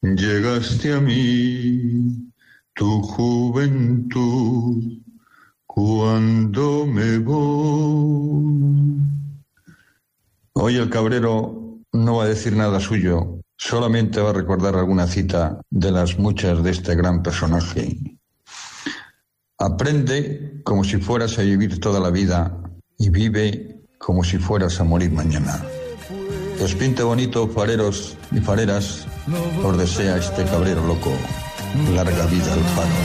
Llegaste a mí, tu juventud, cuando me voy. Hoy el cabrero no va a decir nada suyo, solamente va a recordar alguna cita de las muchas de este gran personaje. Aprende como si fueras a vivir toda la vida y vive como si fueras a morir mañana. Que os pinte bonito, fareros y fareras, os desea este cabrero loco. Larga vida al faro.